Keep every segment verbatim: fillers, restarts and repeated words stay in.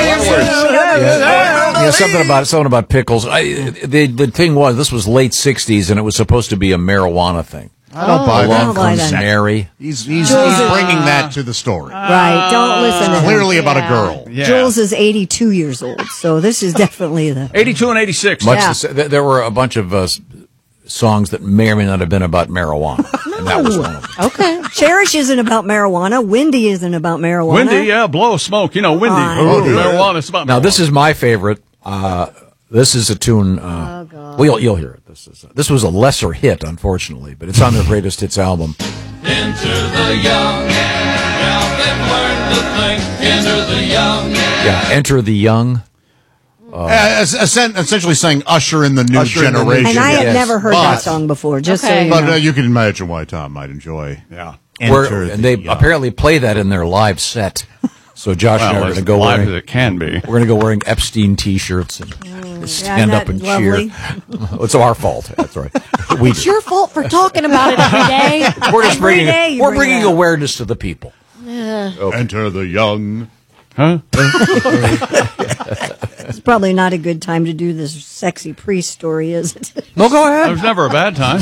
Yeah, something about something about pickles. I, the the thing was, this was late sixties, and it was supposed to be a marijuana thing. I don't Oh, buy Along that. comes Mary. He's he's, Jules he's is- bringing that to the story. Right, don't listen to him. Clearly about Yeah. a girl. Yeah. Jules is eighty-two years old, so this is definitely the... eighty-two and eighty-six. Much Yeah. the sa- th- there were a bunch of uh, s- songs that may or may not have been about marijuana, and that was one of them. Okay. Cherish isn't about marijuana. Windy isn't about marijuana. Windy, yeah, blow smoke. You know, windy. Fine. Ooh, Oh, yeah. marijuana. It's about Now, this marijuana. is my favorite. Uh, this is a tune. Uh, Oh, God. well, you'll, you'll hear it. This is this was a lesser hit, unfortunately, but it's on their greatest hits album. Enter the young, now they've learned to think. Enter the young. Yeah, Enter the Young. Uh, es- essen- essentially saying usher in the new Usher in the new generation. And I have Yes. never heard But- that song before, just Okay. so you But know. uh, you can imagine why Tom might enjoy. Yeah. Where, Enter and the they young. apparently play that in their live set. So Josh and I Well, are as going to go live wearing, as it can be. we're going to go wearing Epstein T-shirts and stand isn't up and that lovely? cheer. It's our fault. That's right. We It's do. your fault for talking about it every day. We're just Every bringing day you we're bring bringing it up. awareness to the people. Enter the young. Huh? It's probably not a good time to do this sexy priest story, is it? No, go It ahead. was never a bad time.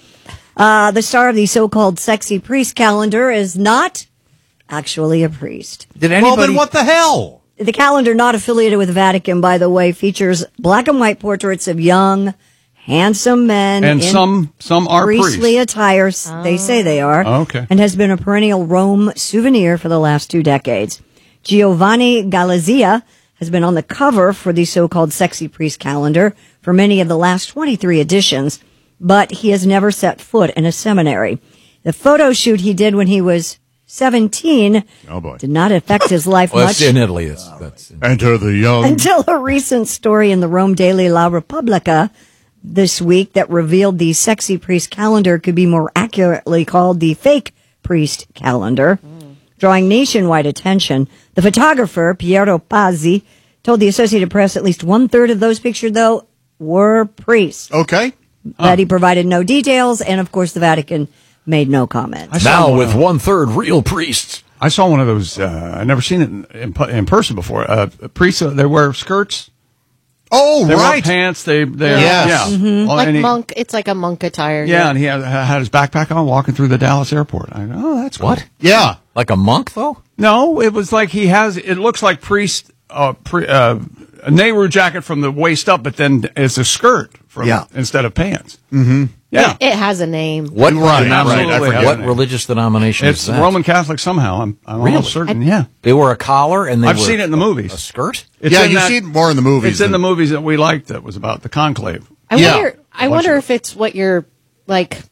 Uh, the star of the so-called sexy priest calendar is not actually a priest. Did Well, anybody? then what the hell? The calendar, not affiliated with the Vatican, by the way, features black and white portraits of young, handsome men And in some some are priestly priests. attires. They say they are. Oh, okay. And has been a perennial Rome souvenir for the last two decades. Giovanni Galizia has been on the cover for the so-called sexy priest calendar for many of the last twenty-three editions, but he has never set foot in a seminary. The photo shoot he did when he was seventeen Oh, boy. did not affect his life Well, much. it's in Italy. It's, that's Enter the young. Until a recent story in the Rome Daily La Repubblica this week that revealed the sexy priest calendar could be more accurately called the fake priest calendar, drawing nationwide attention. The photographer, Piero Pazzi, told the Associated Press at least one-third of those pictured, though, were priests. Okay. That he provided no details, and, of course, the Vatican made no comment. I saw now one with of- one third real priests. I saw one of those. Uh, I've never seen it in, in, in person before. Uh, priests, uh, they wear skirts. Oh, They right. wear pants. They, they Yes. yeah. Mm-hmm. Oh, Like and he- monk, it's like a monk attire. Yeah, and he had, had his backpack on, walking through the Dallas airport. I go, oh, that's cool. What? Yeah. Like a monk, though? No, it was like he has. It looks like priest, uh, pre, uh, a Nehru jacket from the waist up, but then it's a skirt from Yeah. instead of pants. Mm-hmm. Yeah, It has a name. What, Right, right, I forget what the name. religious denomination it's is that? Roman Catholic somehow. I'm, I'm Really? almost certain. Yeah, They wear a collar and they I've wear seen it in the a- movies. A skirt? It's yeah, in you that- see it more in the movies. It's in the than- movies that we liked. That was about the conclave. I Yeah. wonder. I Bunch wonder of- if it's what your like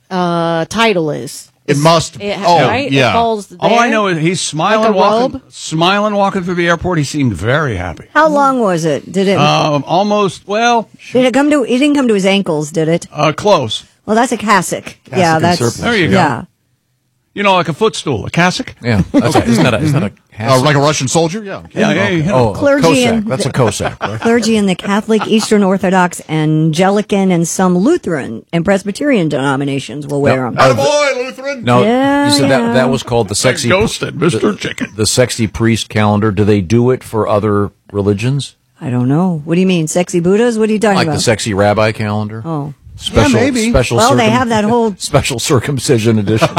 uh title is. It must. It, oh, right? yeah. It falls there. All I know is he's smiling, Like a walking, robe? smiling, walking through the airport. He seemed very happy. How long was it? Did it? Um, almost, well, did it come to? It didn't come to his ankles, did it? uh, close. Well, that's a cassock. yeah, and that's surplice. There you go. Yeah. You know, like a footstool, a cassock. Yeah. That's a, isn't that a, isn't that a Uh, hassock? like a Russian soldier? Yeah. Yeah, yeah, yeah. Oh, a Clergy Cossack. and- That's a Cossack, right? Clergy in the Catholic, Eastern Orthodox, Anglican, and some Lutheran and Presbyterian denominations will wear them. Uh, Attaboy, Lutheran. No, Yeah, you said yeah. that that was called the sexy ghosted Mister the- Chicken. The sexy priest calendar. Do they do it for other religions? I don't know. What do you mean, sexy Buddhas? What are you talking Like about? the sexy rabbi calendar? Oh, Special, Yeah, maybe. Special well, they circum- have that whole special circumcision edition.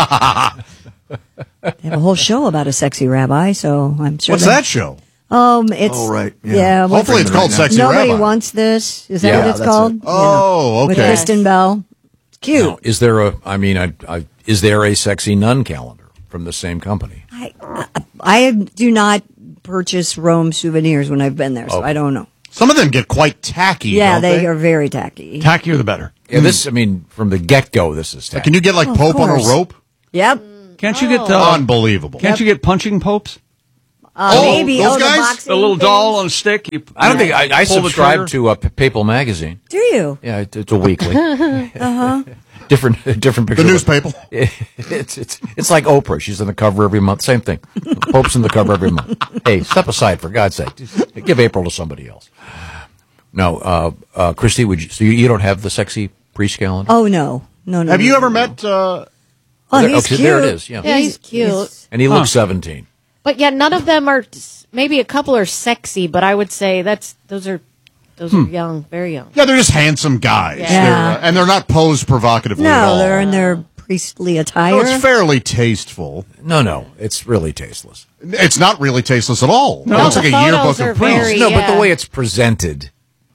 they have a whole show about a sexy rabbi. So I'm sure. What's they- that show? Um, it's Oh, right. Yeah. Yeah. what- Hopefully it's called Sexy Nobody Rabbi. wants this. Is that Yeah, what it's that's called? it. Oh, With okay. Kristen Bell. It's cute. Now, is there a? I mean, I, I, is there a sexy nun calendar from the same company? I, I I do not purchase Rome souvenirs when I've been there, so Oh. I don't know. Some of them get quite tacky. Yeah, don't they, they are very tacky. Tackier the better. Yeah, this. I mean, from the get go, this is. Like, can you get like Oh, of Pope on a course. rope? Yep. Can't you get uh, Unbelievable. Can't you get punching popes? Uh, Oh, maybe those oh, the guys? boxing The little things. doll on a stick. You, I don't think I, I pull the subscribe trigger. to a P- Papal magazine. Do you? Yeah, it, it's a weekly. uh-huh. Different, different picture. The of- newspaper. It's it's it's like Oprah. She's on the cover every month. Same thing. Pope's on the cover every month. Hey, step aside for God's sake. Give April to somebody else. No, uh, uh, Christy, would you? So you, you don't have the sexy priest calendar? Oh no, no, no. Have no, you no. ever met? Uh, Oh, There- he's okay, cute. there it is. Yeah, Yeah, he's cute. and he looks seventeen. But yeah, none of them are. Maybe a couple are sexy, but I would say that's those are those Hmm. are young, very young. Yeah, they're just handsome guys. Yeah. They're, uh, and they're not posed provocatively at No, all. they're in their priestly attire. No, it's fairly tasteful. No, no, it's really tasteless. It's not really tasteless at all. No, it looks the like a yearbook photos are of priests. very- No, but yeah. the way it's presented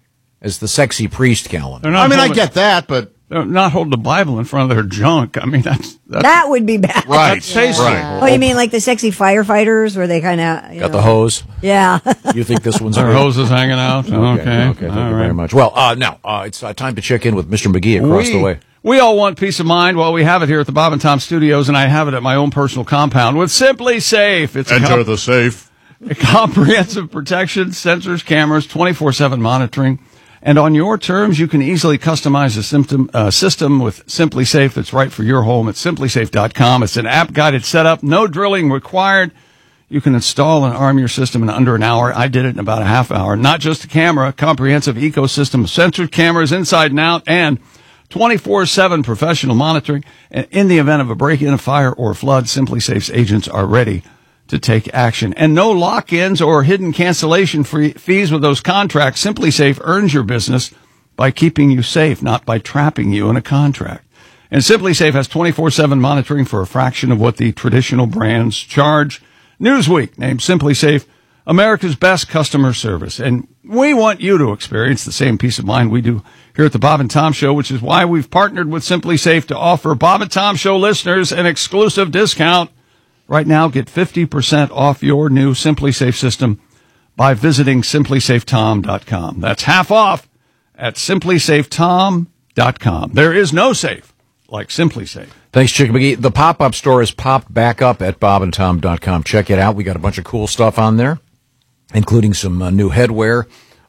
as the sexy priest calendar. They're not I mean, I holding- get that, but they're not holding the Bible in front of their junk. I mean, that's, that's that would be bad. right, That's tasteful. right. Oh, you mean like the sexy firefighters where they kind of Got the hose. Yeah. You think this one's Their good? hoses hanging out. Okay, Okay, okay, thank all you very right. much. Well, uh, now uh, it's uh, time to check in with Mister McGee across we, the way. We all want peace of mind. Well, we have it here at the Bob and Tom Studios, and I have it at my own personal compound with Simply Safe. It's a, Enter com- the safe. a comprehensive protection, sensors, cameras, twenty-four seven monitoring. And on your terms, you can easily customize a symptom, uh, system with Simply Safe that's right for your home at simply safe dot com. It's an app-guided setup, no drilling required. You can install and arm your system in under an hour. I did it in about a half hour. Not just a camera, a comprehensive ecosystem of sensor cameras inside and out, and twenty-four seven professional monitoring. And in the event of a break-in, a fire, or flood, Simply Safe's agents are ready to take action. And no lock-ins or hidden cancellation free fees with those contracts. Simply Safe earns your business by keeping you safe, not by trapping you in a contract. And Simply Safe has twenty-four seven monitoring for a fraction of what the traditional brands charge. Newsweek named Simply Safe America's best customer service. And we want you to experience the same peace of mind we do here at the Bob and Tom Show, which is why we've partnered with Simply Safe to offer Bob and Tom Show listeners an exclusive discount. Right now, get fifty percent off your new Simply Safe system by visiting simply safe tom dot com. That's half off at simply safe tom dot com. There is no safe like Simply Safe. Thanks, Chick McGee. The pop-up store is popped back up at bob and tom dot com. Check it out. We got a bunch of cool stuff on there, including some uh, new headwear,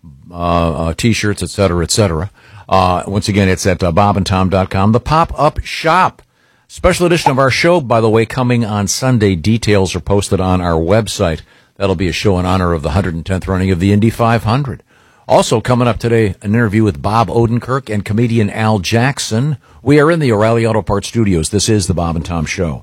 uh, uh, T-shirts, et cetera, et cetera. Uh, once again, it's at uh, bob and tom dot com. The pop-up shop. Special edition of our show, by the way, coming on Sunday. Details are posted on our website. That'll be a show in honor of the one hundred tenth running of the Indy five hundred. Also coming up today, an interview with Bob Odenkirk and comedian Al Jackson. We are in the O'Reilly Auto Parts studios. This is the Bob and Tom Show.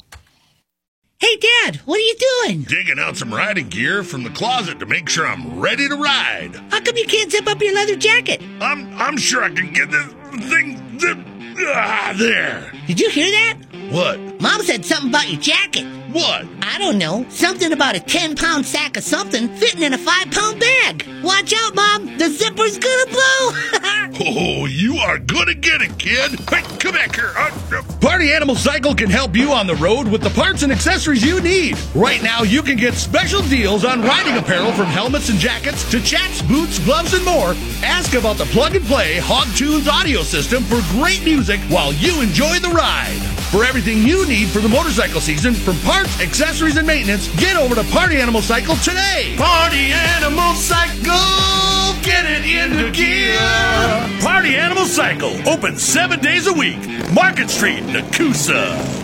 Hey, Dad, what are you doing? Digging out some riding gear from the closet to make sure I'm ready to ride. How come you can't zip up your leather jacket? I'm I'm sure I can get this thing zip ah, there. Did you hear that? What? Mom said something about your jacket. What? I don't know. Something about a ten-pound sack of something fitting in a five-pound bag. Watch out, Mom. The zipper's gonna blow. Oh, you are gonna get it, kid. Hey, come back here. Uh, uh. Party Animal Cycle can help you on the road with the parts and accessories you need. Right now, you can get special deals on riding apparel from helmets and jackets to chaps, boots, gloves, and more. Ask about the plug-and-play Hog Tunes audio system for great music while you enjoy the ride. For everything you need for the motorcycle season, from parts, accessories, and maintenance, get over to Party Animal Cycle today. Party Animal Cycle, get it into gear. Party Animal Cycle, open seven days a week. Market Street, Nakusa.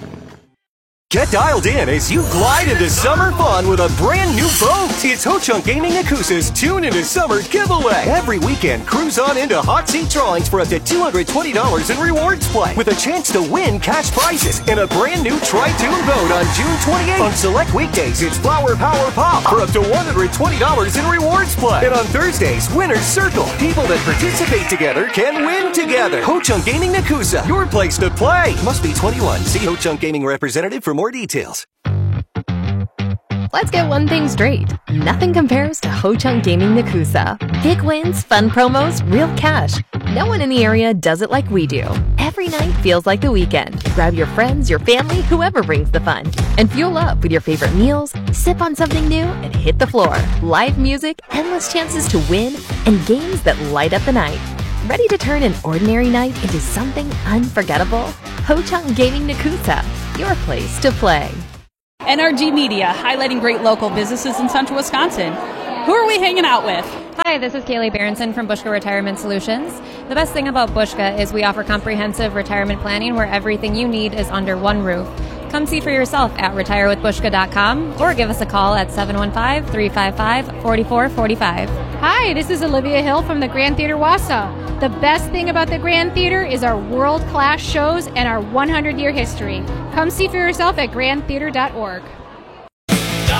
Get dialed in as you glide into summer fun with a brand new boat. It's Ho Chunk Gaming Nakusa's Tune Into Summer giveaway. Every weekend, cruise on into hot seat drawings for up to two hundred twenty dollars in rewards play with a chance to win cash prizes and a brand new Tri-Tune boat on June twenty-eighth. On select weekdays, it's Flower Power Pop for up to one hundred twenty dollars in rewards play. And on Thursdays, Winner's Circle. People that participate together can win together. Ho Chunk Gaming Nakusa, your place to play. Must be twenty-one. See Ho Chunk Gaming representative for more details. Let's get one thing straight. Nothing compares to Ho Chunk Gaming Nakusa. Big wins, fun promos, real cash. No one in the area does it like we do. Every night feels like the weekend. Grab your friends, your family, whoever brings the fun. And fuel up with your favorite meals, sip on something new, and hit the floor. Live music, endless chances to win, and games that light up the night. Ready to turn an ordinary night into something unforgettable? Ho Chunk Gaming Nakusa, your place to play. N R G Media, highlighting great local businesses in central Wisconsin. Who are we hanging out with? Hi, this is Kaylee Berenson from Bushka Retirement Solutions. The best thing about Bushka is we offer comprehensive retirement planning where everything you need is under one roof. Come see for yourself at retire with bushka dot com or give us a call at seven one five, three five five, four four four five. Hi, this is Olivia Hill from the Grand Theater Wausau. The best thing about the Grand Theater is our world-class shows and our one hundred year history. Come see for yourself at grand theater dot org.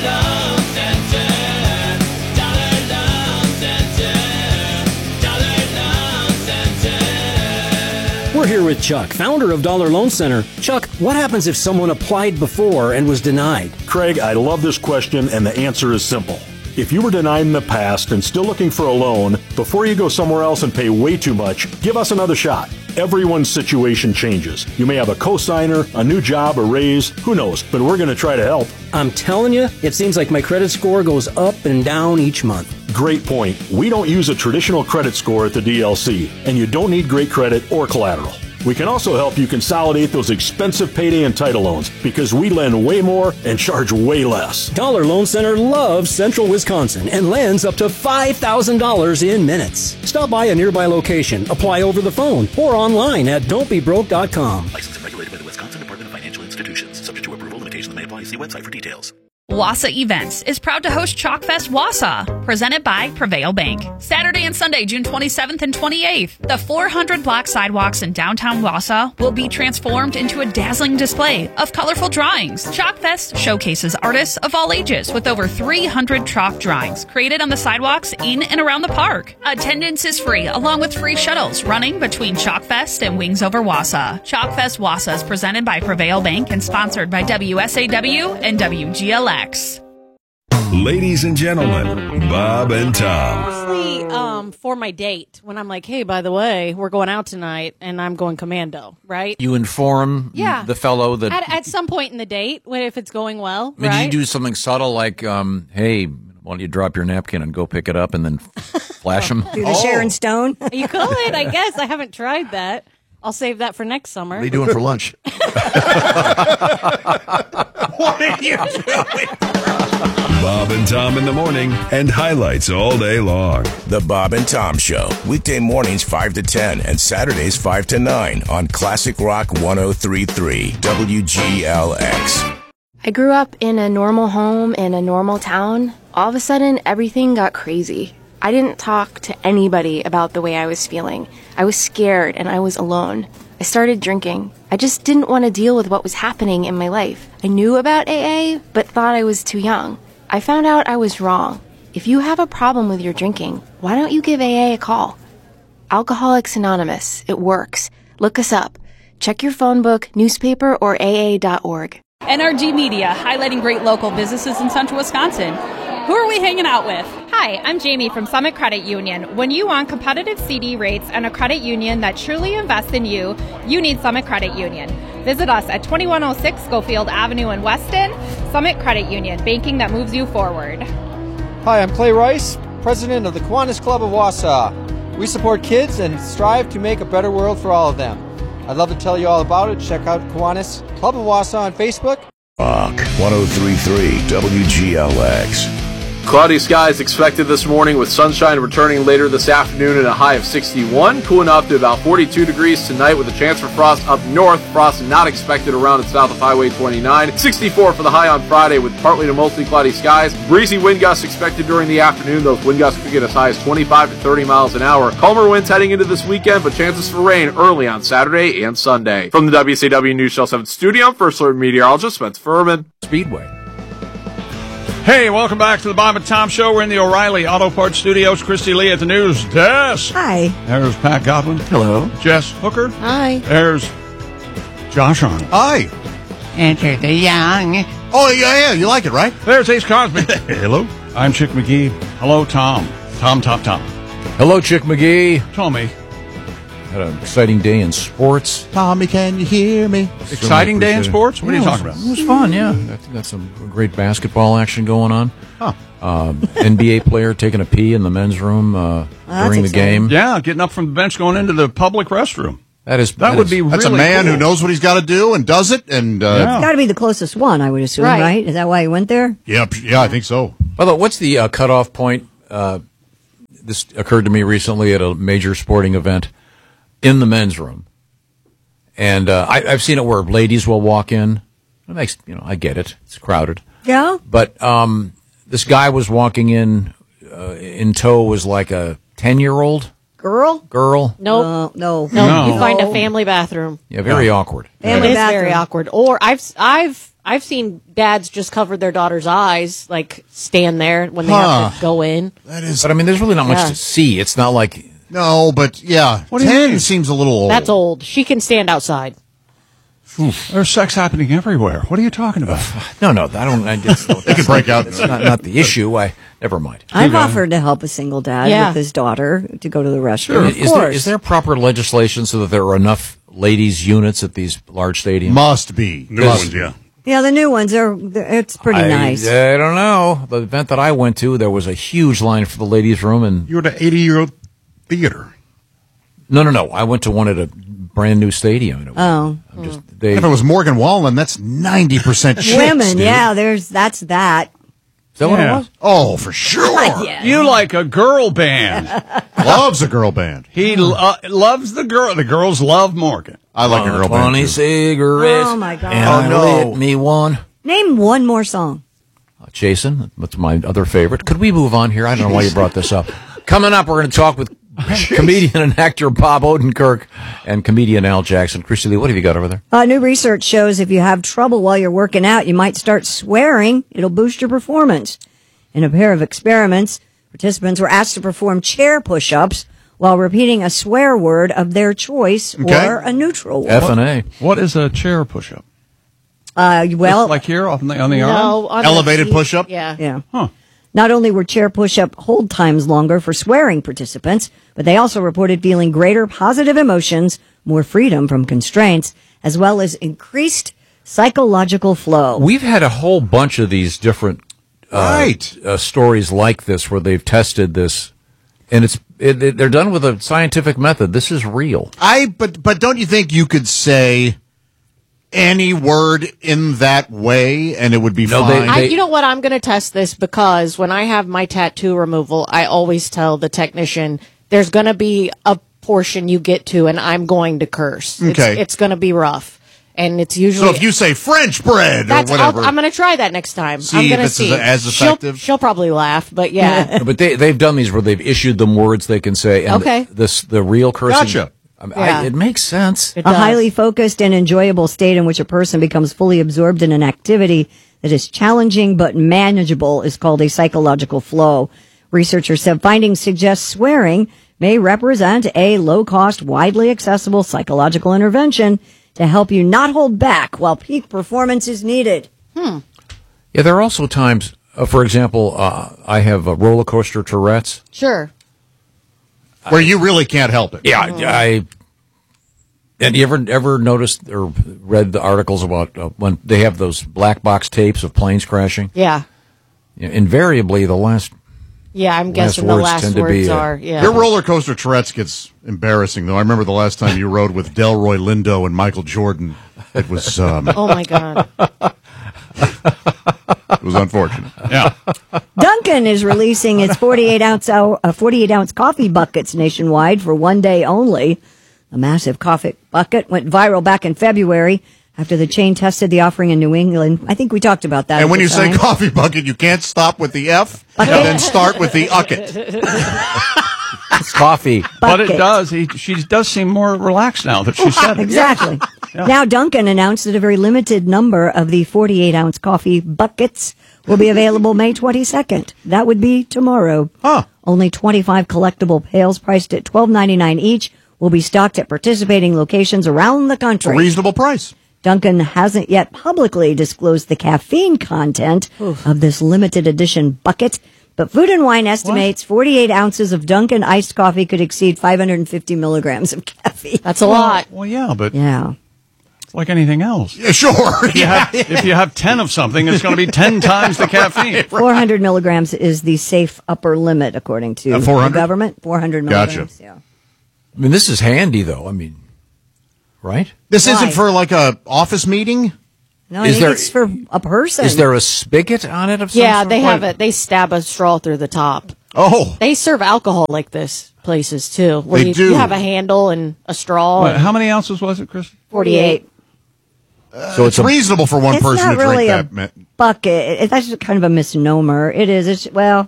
loan center. Dollar loan center. Dollar loan center. We're here with Chuck, founder of Dollar Loan Center. Chuck, what happens if someone applied before and was denied? Craig, I love this question, and the answer is simple. If you were denied in the past and still looking for a loan, before you go somewhere else and pay way too much, give us another shot. Everyone's situation changes. You may have a cosigner, a new job, a raise, who knows, but we're going to try to help. I'm telling you, it seems like my credit score goes up and down each month. Great point. We don't use a traditional credit score at the D L C, and you don't need great credit or collateral. We can also help you consolidate those expensive payday and title loans because we lend way more and charge way less. Dollar Loan Center loves Central Wisconsin and lends up to five thousand dollars in minutes. Stop by a nearby location, apply over the phone, or online at don't be broke dot com. Licensed and regulated by the Wisconsin Department of Financial Institutions. Subject to approval, limitations may apply. See website for details. Wassa Events is proud to host Chalkfest Wassa, presented by Prevail Bank. Saturday and Sunday, June twenty-seventh and twenty-eighth, the four hundred block sidewalks in downtown Wassa will be transformed into a dazzling display of colorful drawings. Chalkfest showcases artists of all ages with over three hundred chalk drawings created on the sidewalks in and around the park. Attendance is free, along with free shuttles running between Chalkfest and Wings Over Wassa. Chalkfest Wassa is presented by Prevail Bank and sponsored by W S A W and W G L X. Ladies and gentlemen, Bob and Tom. Mostly um, for my date, when I'm like, hey, by the way, we're going out tonight, and I'm going commando, right? You inform Yeah. the fellow that. At, at some point in the date, when- if it's going well, I mean, right? did you do something subtle like, um, hey, why don't you drop your napkin and go pick it up and then flash them? Do the Sharon Stone? You could, I guess. I haven't tried that. I'll save that for next summer. What are you doing for lunch? What are you doing? Bob and Tom in the morning and highlights all day long. The Bob and Tom Show, weekday mornings five to ten and Saturdays five to nine on Classic Rock one oh three point three W G L X. I grew up in a normal home in a normal town. All of a sudden, everything got crazy. I didn't talk to anybody about the way I was feeling. I was scared and I was alone. I started drinking. I just didn't want to deal with what was happening in my life. I knew about A A, but thought I was too young. I found out I was wrong. If you have a problem with your drinking, why don't you give A A a call? Alcoholics Anonymous. It works. Look us up. Check your phone book, newspaper, or A A dot org. N R G Media, highlighting great local businesses in central Wisconsin. Who are we hanging out with? Hi, I'm Jamie from Summit Credit Union. When you want competitive C D rates and a credit union that truly invests in you, you need Summit Credit Union. Visit us at twenty-one oh six Schofield Avenue in Weston. Summit Credit Union, banking that moves you forward. Hi, I'm Clay Rice, president of the Kiwanis Club of Wausau. We support kids and strive to make a better world for all of them. I'd love to tell you all about it. Check out Kiwanis Club of Wausau on Facebook. Rock one oh three point three W G L X. Cloudy skies expected this morning with sunshine returning later this afternoon at a high of sixty-one, cooling off to about forty-two degrees tonight with a chance for frost up north. Frost not expected around and south of Highway twenty-nine. sixty-four for the high on Friday with partly to mostly cloudy skies. Breezy wind gusts expected during the afternoon. Those wind gusts could get as high as twenty-five to thirty miles an hour. Calmer winds heading into this weekend, but chances for rain early on Saturday and Sunday. From the W S A W News Channel seven studio, I'm First Alert meteorologist Spence Furman. Speedway. Hey, welcome back to the Bob and Tom Show. We're in the O'Reilly Auto Parts Studios. Christy Lee at the news desk. Hi. There's Pat Godwin. Hello. Jess Hooker. Hi. There's Josh on. Hi. Enter the young. Oh, yeah, yeah, you like it, right? There's Ace Cosby. Hello. I'm Chick McGee. Hello, Tom. Tom, Tom, Tom. Hello, Chick McGee. Tommy. Had an exciting day in sports. Tommy, can you hear me? Exciting day in sports? What are you Yeah, talking it about? was- It was fun, yeah. I think that's some great basketball action going on. Huh. Um, N B A player taking a pee in the men's room uh, during the game. Yeah, getting up from the bench, going into the public restroom. That is That, would be really That's a man cool. who knows what he's got to do and does it. And uh, Yeah. It's got to be the closest one, I would assume, Right. right? Is that why he went there? yeah, p- yeah, I think so. By the way, what's the uh, cutoff point? Uh, this occurred to me recently at a major sporting event in the men's room. And uh, I, I've seen it where ladies will walk in. It makes, you know, I get it. It's crowded. Yeah. But um, this guy was walking in, uh, in tow was like a ten-year-old Girl? girl. Nope. Uh, no. No, No. you find a family bathroom. Yeah, very awkward. It Family is bathroom. very awkward. Or I've I've I've seen dads just cover their daughter's eyes, like stand there when they Huh. have to go in. That is. But I mean, there's really not much Yeah. to see. It's not like No, but yeah, What do you ten mean? seems a little old. That's old. She can stand outside. There's sex happening everywhere. What are you talking about? no, no. I don't. I just, It could break out. It's not, not the issue. I never mind. I've offered to help a single dad Yeah. with his daughter to go to the restroom. Sure. Of Is course. there, is there proper legislation so that there are enough ladies' units at these large stadiums? Must be. New ones, yeah. Yeah, the new ones are. It's pretty I, nice. I don't know. The event that I went to, there was a huge line for the ladies' room, and You're the eighty-year-old theater. no, no, no. I went to one at a brand new stadium. And it was, Oh, I'm just, they, If it was Morgan Wallen, that's ninety percent chicks, women. dude. Yeah, there's that's that. is that what it Yeah. was? Oh, for sure. Yeah. You like a girl band. Loves a girl band. He lo- loves the girl. The girls love Morgan. I like a girl band. Twenty too. cigarettes. Oh, my God. And Oh, I no. lit me one. Name one more song. Uh, Jason, that's my other favorite. Could we move on here? I don't know why you brought this up. Coming up, we're going to talk with comedian and actor Bob Odenkirk and comedian Al Jackson. Christy Lee, what have you got over there? Uh, new research shows if you have trouble while you're working out, you might start swearing. It'll boost your performance. In a pair of experiments, participants were asked to perform chair push-ups while repeating a swear word of their choice Okay. or a neutral word. F and A. What is a chair push-up? Uh, well, Just like here on the on the arm. No, on the Elevated seat. push-up? Yeah. yeah. Huh. Not only were chair push-up hold times longer for swearing participants, but they also reported feeling greater positive emotions, more freedom from constraints, as well as increased psychological flow. We've had a whole bunch of these different uh, Right. uh, stories like this where they've tested this, and it's it, it- they're done with a scientific method. This is real. I but but don't you think you could say any word in that way and it would be No, they- fine? I, you know what? I'm going to test this because when I have my tattoo removal, I always tell the technician there's going to be a portion you get to, and I'm going to curse. Okay. It's, it's going to be rough, and it's usually. so if you say French bread or that's, I'll, whatever, I'm going to try that next time. See I'm if going to it's see as- as She'll- effective? She'll, probably laugh, but yeah. But they they've done these where they've issued them words they can say. And Okay. This the real cursing. Gotcha. I mean, Yeah. I, it makes sense. It A does. highly focused and enjoyable state in which a person becomes fully absorbed in an activity that is challenging but manageable is called a psychological flow. Researchers said findings suggest swearing may represent a low-cost, widely accessible psychological intervention to help you not hold back while peak performance is needed. Hmm. Yeah, there are also times. Uh, for example, uh, I have a roller coaster Tourette's. Sure. where you really can't help it. Yeah, I. And you ever ever noticed or read the articles about uh, when they have those black box tapes of planes crashing? Yeah. You know, invariably, the last Yeah, I'm Last guessing the words last tend to words be, uh, are. Yeah. Your roller coaster Tourette's gets embarrassing, though. I remember the last time you rode with Delroy Lindo and Michael Jordan. It was um, Oh my God. it was unfortunate. Yeah. Dunkin' is releasing its forty-eight ounce uh, forty-eight ounce coffee buckets nationwide for one day only. The massive coffee bucket went viral back in February after the chain tested the offering in New England. I think we talked about that. And at when the you say time. coffee bucket, you can't stop with the F and then start with the ucket. It's coffee. But it Bucket. does. He, she does seem more relaxed now that she said it. Exactly. Yeah. Now, Dunkin' announced that a very limited number of the forty-eight ounce coffee buckets will be available May twenty-second. That would be tomorrow. Huh. Only twenty-five collectible pails priced at twelve ninety-nine each will be stocked at participating locations around the A country. reasonable price. Dunkin' hasn't yet publicly disclosed the caffeine content of this limited edition bucket, but Food and Wine estimates forty-eight ounces of Dunkin' iced coffee could exceed five hundred fifty milligrams of caffeine. That's a lot. Well, yeah, but Yeah. it's like anything else. Yeah, sure. If you, have, if you have ten of something, it's going to be ten times the caffeine. four hundred milligrams is the safe upper limit, according to Uh, the four hundred? government. four hundred Gotcha. milligrams. Yeah. I mean, this is handy, though. I mean, right? This Why? isn't for like a office meeting? No, I Is think there- it's for a person. Is there a spigot on it of some Yeah, sort? they have it. They stab a straw through the top. Oh. They serve alcohol like this places too. Where They you, do. you have a handle and a straw. What, and how many ounces was it, Chris? forty-eight. So It's it's a, reasonable for one It's person not to drink really a that. ma- bucket. It, that's just kind of a misnomer. It is. It's, well,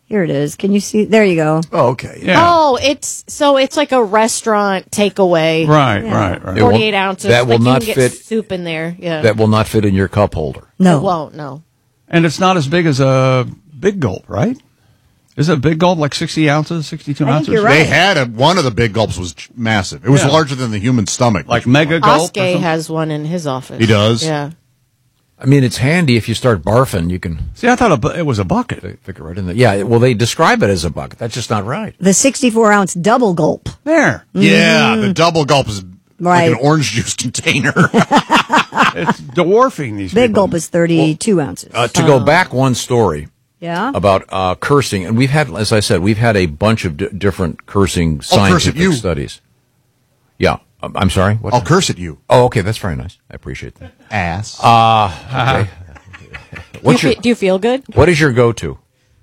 Here it is. Can you see? There you go. Oh, okay. Yeah. Oh, it's so it's like a restaurant takeaway. Right, right, right. Forty-eight ounces. That will like not you can get fit- soup in there. Yeah, That will not fit in your cup holder. No. it won't. No. And it's not as big as a Big Gulp, right? Is it a Big Gulp like sixty ounces, sixty-two I think ounces? you're right. They had a, one of the big gulps was ch- massive. It was Yeah. larger than the human stomach. Like Mega Gulp? or Oskay something? has one in his office. He does? Yeah. I mean, it's handy if you start barfing. You can See, I thought a bu- it was a bucket. stick it right in there. Yeah, well, they describe it as a bucket. That's just not right. The sixty-four ounce double gulp. There. Yeah, the double gulp is Right. like an orange juice container. It's dwarfing these Big people. gulp is thirty-two ounces. Uh, to go back one story Yeah. about uh, cursing, and we've had, as I said, we've had a bunch of d- different cursing I'll curse at scientific you. studies. Yeah, Um, I'm sorry. What? I'll curse at you. Oh, okay, that's very nice. I appreciate that. Ass. Uh, okay. Do you, What's your fe- do you feel good? What is your go-to?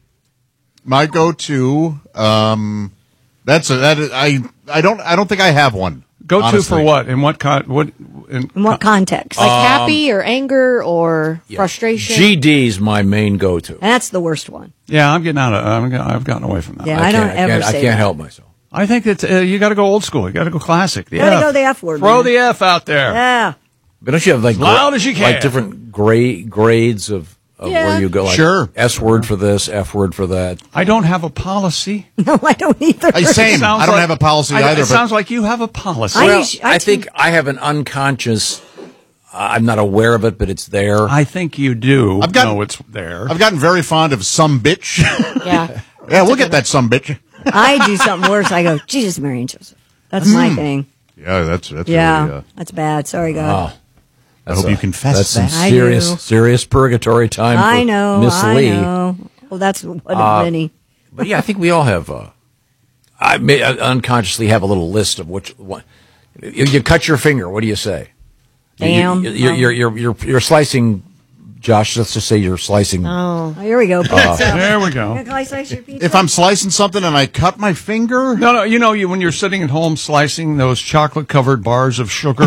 My go-to, um, that's a, that is, I, I don't, I don't think I have one. Go to honestly. for what? In what con- what in, In what context? Like happy or anger or frustration? G D's my main go-to. That's the worst one. Yeah, I'm getting out of I'm, get- I've gotten away from that. Yeah, I, don't can't- ever I can't, say I can't that. help myself. I think that uh, you got to go old school. You got to go classic. The Gotta F. go the F word. Throw man. the F out there. Yeah. But don't you have like As loud as you can. like different gray grades of, of Yeah. where you go? Like Sure. S word for this, F word for that. I don't have a policy. No, I don't either. Hey, same. Sounds I don't like- have a policy I- either. It but sounds like you have a policy. I Well, us- I, I think I have an unconscious. Uh, I'm not aware of it, but it's there. I think you do. I've got- know it's there. I've gotten very fond of some bitch. Yeah. Yeah, we'll get that some bitch. I do something worse. I go, Jesus, Mary and Joseph. That's my Mm. thing. Yeah, that's that's Yeah. really. Uh, That's bad. Sorry, God. Oh, I hope a- you confess That's some that. I serious, do. serious purgatory time. I for know. Miss I Lee. know. Well, that's one of Uh, many. But yeah, I think we all have. Uh, I may I unconsciously have a little list of which one. You, you cut your finger. What do you say? You- Damn. You, you're, you're, you're, you're, you're slicing. Josh, let's just say you're slicing. Oh. Oh, here we go. Uh, there we go. Can I slice your pizza? If I'm slicing something and I cut my finger, No, no. You know, you when you're sitting at home slicing those chocolate-covered bars of sugar,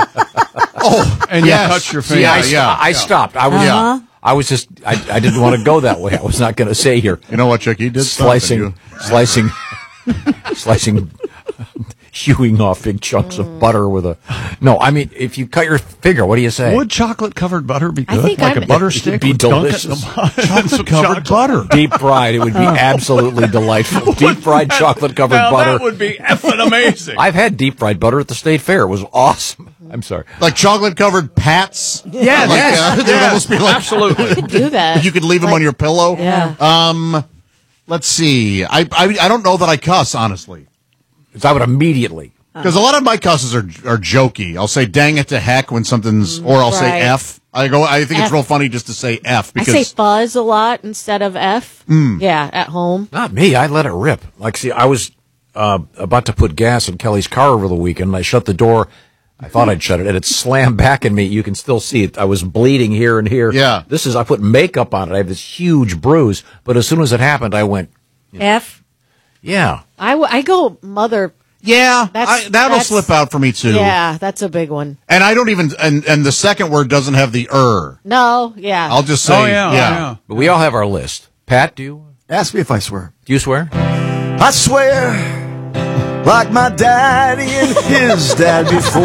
oh, and yes. you cut your See, finger. I, Yeah, st- yeah, I yeah. stopped. I was. Uh-huh. I was just. I, I didn't want to go that way. I was not going to say here. You know what, Chuck? You did slicing, slicing, slicing, hewing off big chunks of butter with a. No, I mean, if you cut your finger, what do you say? Would chocolate-covered butter be I good? think Like I'm- a butter It would stick? be with dunk it in delicious. the- Chocolate-covered butter. Deep fried, it would be absolutely delightful. Deep fried chocolate covered Now, butter. that would be effing amazing. I've had deep fried butter at the state fair. It was awesome. I'm sorry. Like chocolate covered pats. Yes, like, yes, uh, they would yes, almost be like absolutely. Do that. You could leave them on your pillow. Yeah. Um, let's see. I, I I don't know that I cuss honestly, Because I would immediately. because a lot of my cusses are are jokey. I'll say "dang it to heck" when something's, or I'll say Right. "f." I go. I think it's F. real funny just to say "f" I because say fuzz a lot instead of F. Hmm. Yeah, at home. Not me. I let it rip. Like, see, I was uh, about to put gas in Kelly's car over the weekend, and I shut the door. I thought I'd shut it, and it slammed back in me. You can still see it. I was bleeding here and here. Yeah. This is, I put makeup on it. I have this huge bruise, but as soon as it happened, I went, F. yeah. I, w- I go mother. yeah, That's- I, that'll that's- slip out for me too. Yeah, that's a big one. And I don't even and and the second word doesn't have the er. No, yeah. I'll just say Oh, yeah, yeah. yeah. But we all have our list. Pat, do you? Ask me if I swear. Do you swear? I swear, like my daddy and his dad before.